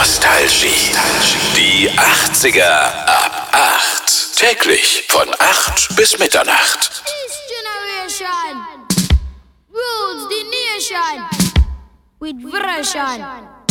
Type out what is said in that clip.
Nostalgie. Die 80er ab 8. Täglich von 8 bis Mitternacht. This generation rules the nation with version.